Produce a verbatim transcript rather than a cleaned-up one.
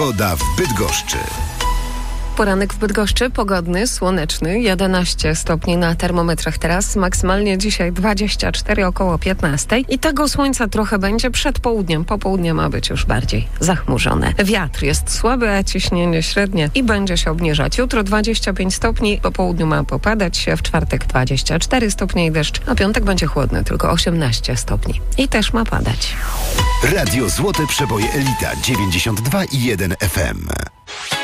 Pogoda w Bydgoszczy. Poranek w Bydgoszczy pogodny, słoneczny, jedenaście stopni na termometrach teraz, maksymalnie dzisiaj dwadzieścia cztery, około piętnaście i tego słońca trochę będzie przed południem, po południu ma być już bardziej zachmurzone. Wiatr jest słaby, a ciśnienie średnie i będzie się obniżać. Jutro dwadzieścia pięć stopni, po południu ma popadać, w czwartek dwadzieścia cztery stopnie i deszcz, a piątek będzie chłodny, tylko osiemnaście stopni i też ma padać. Radio Złote Przeboje Elita dziewięćdziesiąt dwa i jeden F M.